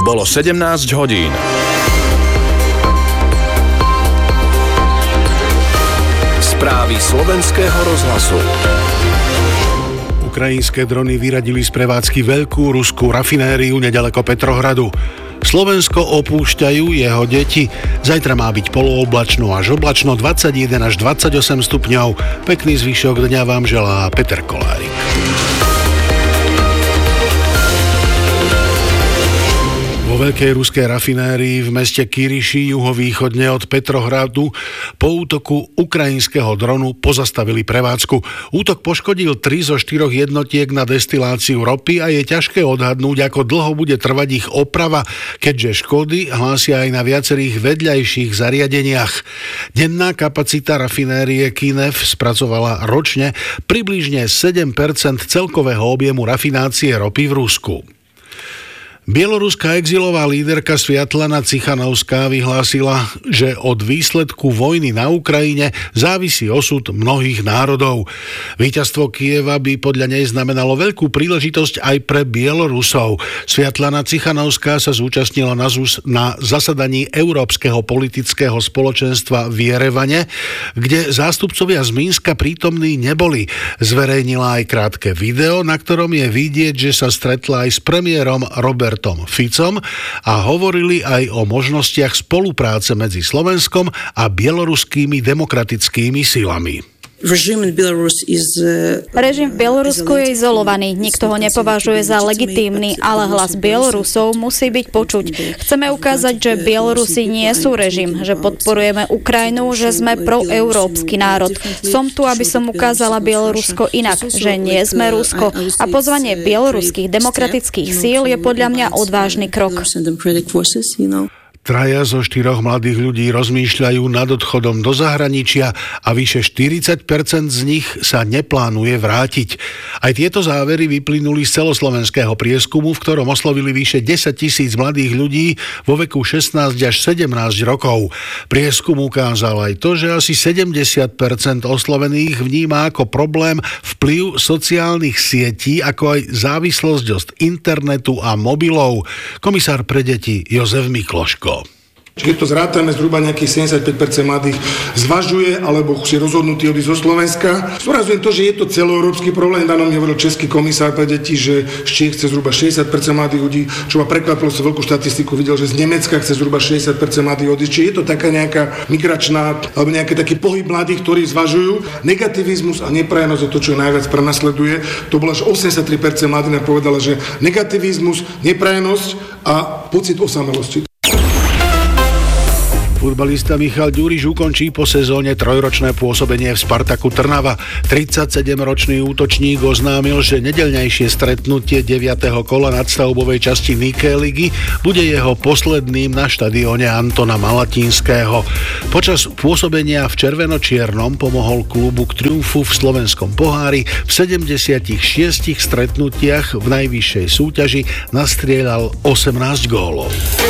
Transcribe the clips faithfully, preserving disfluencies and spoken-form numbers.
Bolo sedemnásť hodín. Správy slovenského rozhlasu. Ukrajinské drony vyradili z prevádzky veľkú ruskú rafinériu neďaleko Petrohradu. Slovensko opúšťajú jeho deti. Zajtra má byť polooblačno až oblačno, dvadsaťjeden až dvadsaťosem stupňov. Pekný zvyšok dňa vám želá Peter Kolárik. Vo veľkej ruskej rafinérii v meste Kyryši juhovýchodne od Petrohradu po útoku ukrajinského dronu pozastavili prevádzku. Útok poškodil tri zo štyroch jednotiek na destiláciu ropy a je ťažké odhadnúť, ako dlho bude trvať ich oprava, keďže škody hlásia aj na viacerých vedľajších zariadeniach. Denná kapacita rafinérie Kynev spracovala ročne približne sedem percent celkového objemu rafinácie ropy v Rusku. Bieloruská exilová líderka Sviatlana Cichanovská vyhlásila, že od výsledku vojny na Ukrajine závisí osud mnohých národov. Víťazstvo Kyjeva by podľa nej znamenalo veľkú príležitosť aj pre Bielorusov. Sviatlana Cichanovská sa zúčastnila na, zús- na zasadaní Európskeho politického spoločenstva v Jerevane, kde zástupcovia z Mínska prítomní neboli. Zverejnila aj krátke video, na ktorom je vidieť, že sa stretla aj s premiérom Robert Tom Ficom a hovorili aj o možnostiach spolupráce medzi Slovenskom a bieloruskými demokratickými silami. Režim v Bielorusku je izolovaný, nikto ho nepovažuje za legitímny, ale hlas Bielorusov musí byť počuť. Chceme ukázať, že Bielorusi nie sú režim, že podporujeme Ukrajinu, že sme proeurópsky národ. Som tu, aby som ukázala Bielorusko inak, že nie sme Rusko. A pozvanie bieloruských demokratických síl je podľa mňa odvážny krok. Traja zo štyroch mladých ľudí rozmýšľajú nad odchodom do zahraničia a vyše štyridsať percent z nich sa neplánuje vrátiť. Aj tieto závery vyplynuli z celoslovenského prieskumu, v ktorom oslovili vyše desať tisíc mladých ľudí vo veku šestnásť až sedemnásť rokov. Prieskum ukázal aj to, že asi sedemdesiat percent oslovených vníma ako problém vplyv sociálnych sietí, ako aj závislosť od internetu a mobilov. Komisár pre deti Jozef Mikloško. Keď to zrátame, zhruba nejakých sedemdesiatpäť percent mladých zvažuje alebo si rozhodnutí odísť zo Slovenska. Zdôrazňujem to, že je to celoeurópsky problém. Dáno mi hovoril český komisár pre deti, že z Čiech chce zhruba šesťdesiat percent mladých ľudí, čo ma prekvapilo, som veľkú štatistiku videl, že z Nemecka chce zhruba šesťdesiat percent mladých odísť. Čiže je to taká nejaká migračná alebo nejaký taký pohyb mladých, ktorí zvažujú. Negativizmus a neprajenosť je to, čo najviac prenasleduje. To bolo až osemdesiattri percent mladých povedala, že negativizmus, neprajenosť a pocit osamelosti. Futbalista Michal Ďuriš ukončí po sezóne trojročné pôsobenie v Spartaku Trnava. tridsaťsedemročný útočník oznámil, že nedeľnejšie stretnutie deviateho kola nadstavbovej časti Nike ligy bude jeho posledným na štadióne Antona Malatinského. Počas pôsobenia v červeno-čiernom pomohol klubu k triumfu v slovenskom pohári. V sedemdesiatich šiestich stretnutiach v najvyššej súťaži nastrieľal osemnásť gólov.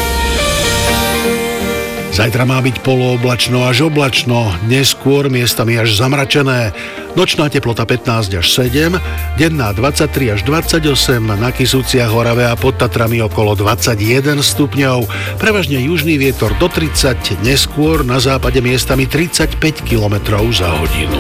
Zajtra má byť polooblačno až oblačno, neskôr miestami až zamračené. Nočná teplota pätnásť až sedem, denná dvadsaťtri až dvadsaťosem, na Kysuciach, Orave a pod Tatrami okolo dvadsaťjeden stupňov. Prevažne južný vietor do tridsať, neskôr na západe miestami tridsaťpäť kilometrov za hodinu.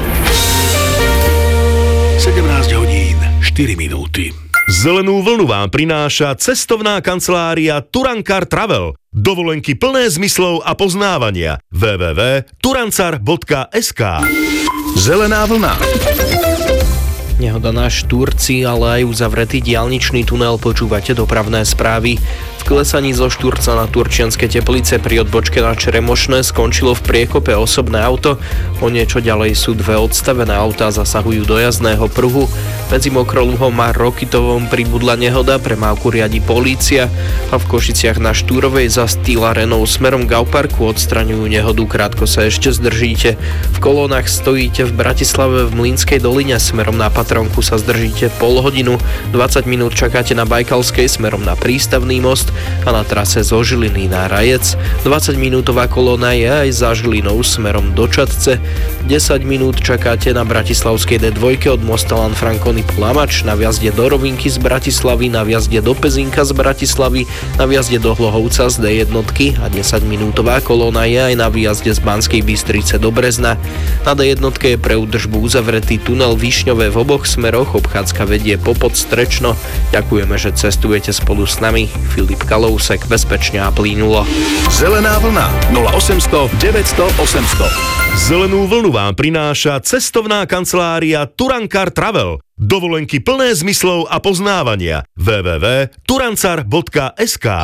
sedemnásť hodín, štyri minúty. Zelenú vlnu vám prináša cestovná kancelária Turankar Travel. Dovolenky plné zmyslov a poznávania. w w w bodka turancar bodka es ká. Zelená vlna. Nehoda na Štúrci, ale aj uzavretý diaľničný tunel. Počúvate dopravné správy. V klesaní zo Štúrca na Turčianske Teplice pri odbočke na Čeremošné skončilo v priekope osobné auto. O niečo ďalej sú dve odstavené autá, zasahujú do jazdného pruhu. Medzi Mokroluhom a Rokytovom pribudla nehoda, premávku riadi polícia a v Košiciach na Štúrovej za Stýla Renault smerom k Auparku odstraňujú nehodu. Krátko sa ešte zdržíte. V kolónach stojíte v Bratislave v Mlynskej doline, smerom na Patronku sa zdržíte pol hodinu. dvadsať minút čakáte na Bajkalskej smerom na Prístavný most. a na trase zo Žiliny na Rajec. dvadsaťminútová kolóna je aj za Žilinou smerom do Čadce. desať minút čakáte na bratislavskej dé dva od mosta Lanfranconi po Lamač, na vjazde do Rovinky z Bratislavy, na vjazde do Pezinka z Bratislavy, na vjazde do Hlohovca z dé jedna a desaťminútová kolóna je aj na výjazde z Banskej Bystrice do Brezna. Na dé jedna je pre údržbu uzavretý tunel Višňové v oboch smeroch, obchádzka vedie Popod Strečno. Ďakujeme, že cestujete spolu s nami. Filip Kalousek, bezpečne a plynulo. Zelená vlna nula osemsto deväťsto osemsto. Zelenú vlnu vám prináša cestovná kancelária Turankar Travel. Dovolenky plné zmyslov a poznávania. w w w bodka turancar bodka es ká.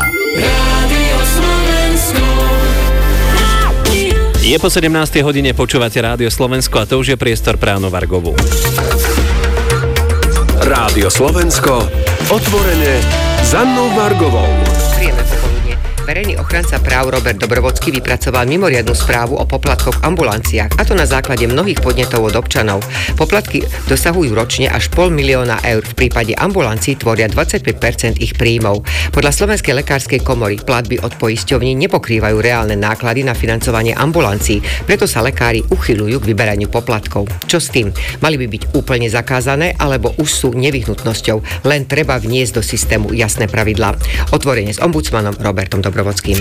Je po sedemnástej hodine, počúvate Rádio Slovensko a to už je priestor pre Annu Vargovú. Rádio Slovensko, otvorene za Annou Vargovou. Príjemné popoludne. Verejný ochranca práv Robert Dobrovodský vypracoval mimoriadnu správu o poplatkoch v ambulanciách, a to na základe mnohých podnetov od občanov. Poplatky dosahujú ročne až pol milióna eur, v prípade ambulancií tvoria dvadsaťpäť percent ich príjmov. Podľa Slovenskej lekárskej komory platby od poisťovní nepokrývajú reálne náklady na financovanie ambulancií, preto sa lekári uchyľujú k vyberaniu poplatkov. Čo s tým? Mali by byť úplne zakázané, alebo už sú nevyhnutnosťou, len treba vniesť do systému jasné pravidlá. Otvorenie s ombudsmanom Robertom Dobrovodským.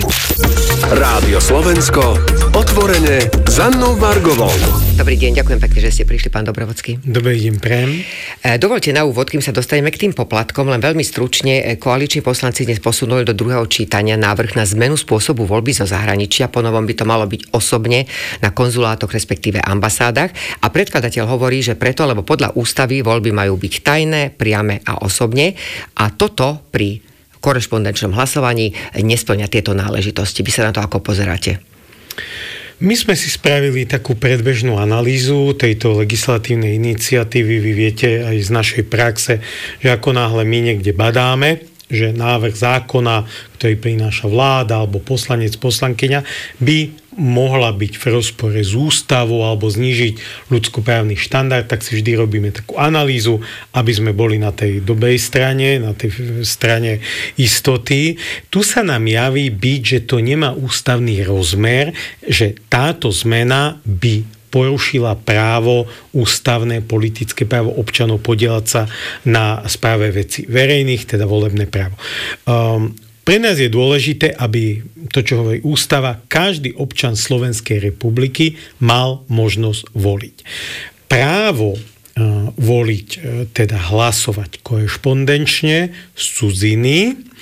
Rádio Slovensko, otvorene za Annou Vargovou. Dobrý deň, ďakujem pekne, že ste prišli, pán Dobrovodský. Dobrý deň, prajem. Dovoľte na úvod, kým sa dostaneme k tým poplatkom, len veľmi stručne, koaliční poslanci dnes posunuli do druhého čítania návrh na zmenu spôsobu voľby zo zahraničia. Po novom by to malo byť osobne na konzulátoch, respektíve ambasádach. A predkladateľ hovorí, že preto, lebo podľa ústavy voľby majú byť tajné, priame a osobne. A toto pri korešpondenčnom hlasovaní nesplňa tieto náležitosti. Vy sa na to ako pozeráte? My sme si spravili takú predbežnú analýzu tejto legislatívnej iniciatívy. Vy viete aj z našej praxe, že ako náhle my niekde badáme, že návrh zákona, ktorý prináša vláda alebo poslanec, poslankyňa, by mohla byť v rozpore s ústavou alebo znížiť ľudskoprávny štandard, tak si vždy robíme takú analýzu, aby sme boli na tej dobrej strane, na tej strane istoty. Tu sa nám javí byť, že to nemá ústavný rozmer, že táto zmena by porušila právo, ústavné politické právo občanov podieľať sa na správe veci verejných, teda volebné právo. Um, Pre nás je dôležité, aby to, čo hovorí ústava, každý občan Slovenskej republiky mal možnosť voliť. Právo voliť, teda hlasovať korešpondenčne z cudziny,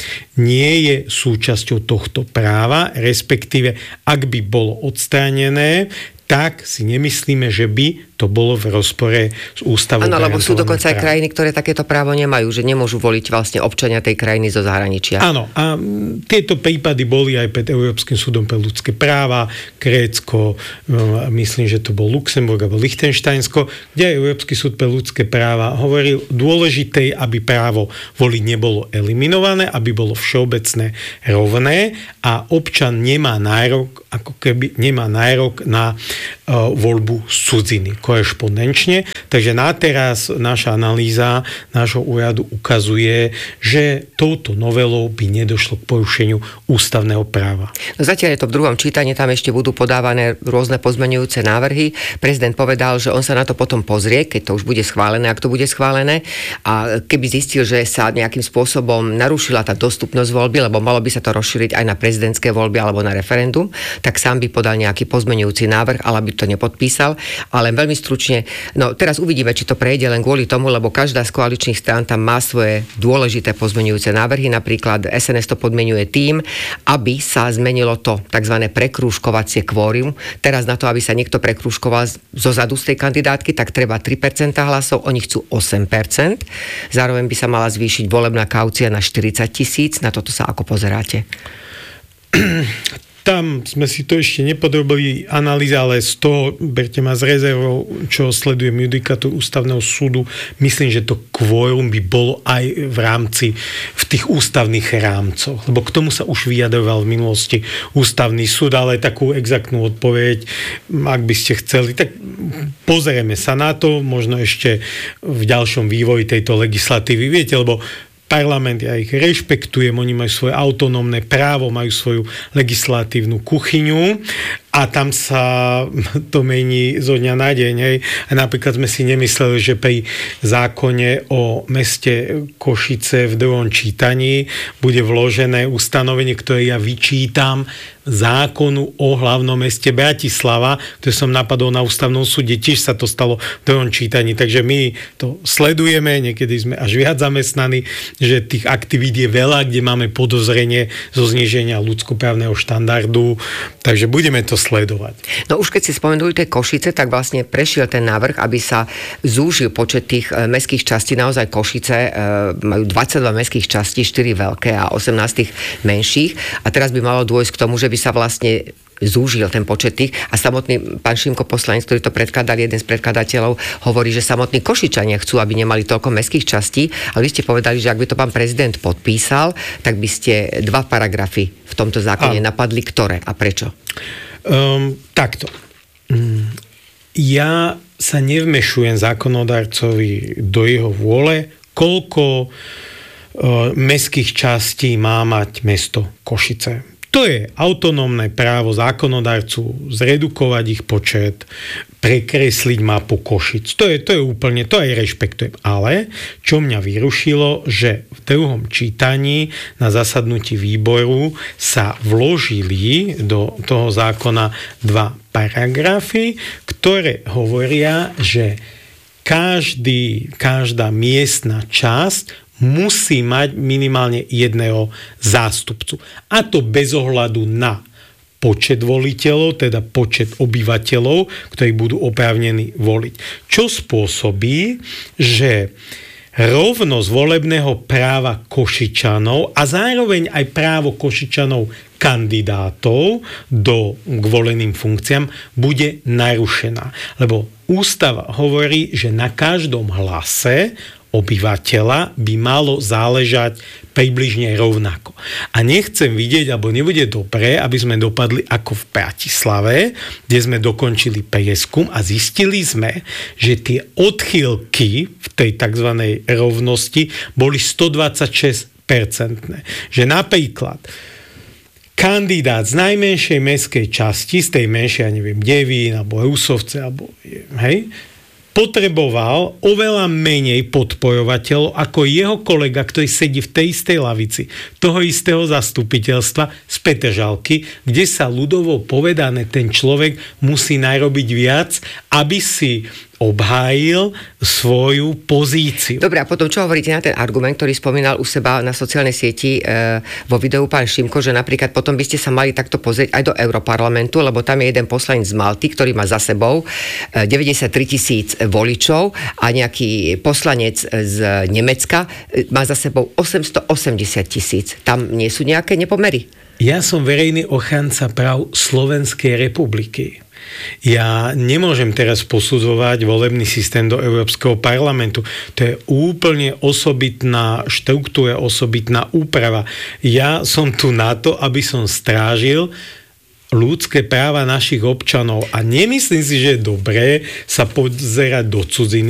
nie je súčasťou tohto práva, respektíve ak by bolo odstránené, tak si nemyslíme, že by to bolo v rozpore s ústavou. Áno, lebo sú dokonca aj krajiny, ktoré takéto právo nemajú, že nemôžu voliť vlastne občania tej krajiny zo zahraničia. Áno, a tieto prípady boli aj pred Európskym súdom pre ľudské práva, Grécko, myslím, že to bol Luxemburg alebo Lichtensteinsko, kde aj Európsky súd pre ľudské práva hovoril, dôležité, aby právo voliť nebolo eliminované, aby bolo všeobecné, rovné a občan nemá nárok, ako keby nemá nárok na uh, voľbu z cudziny korešpondenčne. Takže na teraz naša analýza nášho úradu ukazuje, že touto novelou by nedošlo k porušeniu ústavného práva. No zatiaľ je to v druhom čítaní, tam ešte budú podávané rôzne pozmeňujúce návrhy. Prezident povedal, že on sa na to potom pozrie, keď to už bude schválené, ak to bude schválené. A keby zistil, že sa nejakým spôsobom narušila tá dostupnosť voľby, lebo malo by sa to rozšíriť aj na prezidentské voľby alebo na referendum, tak sám by podal nejaký pozmeňujúci návrh, ale by to nepodpísal. Ale veľmi stručne, no teraz uvidíme, či to prejde len kvôli tomu, lebo každá z koaličných strán tam má svoje dôležité pozmeňujúce návrhy. Napríklad es en es to podmenuje tým, aby sa zmenilo to tzv. Prekrúžkovacie kvórium. Teraz na to, aby sa niekto prekrúžkoval zo zadu z tej kandidátky, tak treba tri percentá hlasov, oni chcú osem percent. Zároveň by sa mala zvýšiť volebná kaucia na štyridsať tisíc. Na toto sa ako pozeráte? Tam sme si to ešte nepodrobili analýze, ale z toho, berte ma z rezervou, čo sledujem judikatúru ústavného súdu, myslím, že to kvórum by bolo aj v rámci, v tých ústavných rámcoch. Lebo k tomu sa už vyjadroval v minulosti ústavný súd, ale takú exaktnú odpoveď, ak by ste chceli, tak pozrieme sa na to, možno ešte v ďalšom vývoji tejto legislatívy. Viete, lebo parlament, ja ich rešpektujem, oni majú svoje autonómne právo, majú svoju legislatívnu kuchyňu a tam sa to mení zo dňa na deň. Hej. A napríklad sme si nemysleli, že pri zákone o meste Košice v druhom čítaní bude vložené ustanovenie, ktoré ja vyčítam zákonu o hlavnom meste Bratislava, ktoré som napadol na ústavnom súde, tiež sa to stalo v druhom čítaní. Takže my to sledujeme, niekedy sme až viac zamestnaní, že tých aktivít je veľa, kde máme podozrenie zo zníženia ľudskoprávneho štandardu, takže budeme to sledovať. No už keď si spomenuli tie Košice, tak vlastne prešiel ten návrh, aby sa zúžil počet tých mestských častí. Naozaj Košice e, majú dvadsaťdva mestských častí, štyri veľké a osemnásť tých menších. A teraz by malo dôjsť k tomu, že by sa vlastne zúžil ten počet tých a samotný pán Šimko poslanec, ktorý to predkladal, jeden z predkladateľov, hovorí, že samotní Košičania chcú, aby nemali toľko mestských častí, ale vy ste povedali, že ak by to pán prezident podpísal, tak by ste dva paragrafy v tomto zákone a napadli. Ktoré a prečo? Um, takto. Ja sa nevmešujem zákonodarcovi do jeho vôle, koľko uh, mestských častí má mať mesto Košice. To je autonómne právo zákonodarcu zredukovať ich počet, prekresliť mapu Košic. To je, to je úplne, to aj rešpektujem. Ale čo mňa vyrušilo, že v druhom čítaní na zasadnutí výboru sa vložili do toho zákona dva paragrafy, ktoré hovoria, že každý, každá miestna časť musí mať minimálne jedného zástupcu. A to bez ohľadu na počet voliteľov, teda počet obyvateľov, ktorí budú oprávnení voliť. Čo spôsobí, že rovnosť volebného práva Košičanov a zároveň aj právo Košičanov kandidátov do, k voleným funkciám bude narušená. Lebo ústava hovorí, že na každom hlase obyvateľa by malo záležať približne rovnako. A nechcem vidieť, alebo nebude dobré, aby sme dopadli ako v Bratislave, kde sme dokončili prieskum a zistili sme, že tie odchýlky v tej tzv. Rovnosti boli stodvadsaťšesť percent. Že napríklad kandidát z najmenšej mestskej časti, z tej menšej, ja neviem, Devín, alebo Husovce, alebo hej, potreboval oveľa menej podporovateľov ako jeho kolega, ktorý sedí v tej istej lavici toho istého zastupiteľstva z Petržalky, kde sa ľudovo povedané ten človek musí narobiť viac, aby si obhájil svoju pozíciu. Dobre, a potom čo hovoríte na ten argument, ktorý spomínal u seba na sociálnej sieti e, vo videu pán Šimko, že napríklad potom by ste sa mali takto pozrieť aj do Europarlamentu, lebo tam je jeden poslanec z Malty, ktorý má za sebou e, deväťdesiattri tisíc voličov a nejaký poslanec z Nemecka e, má za sebou osemstoosemdesiat tisíc. Tam nie sú nejaké nepomery? Ja som verejný ochranca práv Slovenskej republiky. Ja nemôžem teraz posudzovať volebný systém do Európskeho parlamentu. To je úplne osobitná štruktúra, osobitná úprava. Ja som tu na to, aby som strážil ľudské práva našich občanov a nemyslím si, že je dobré sa pozerať do cudziny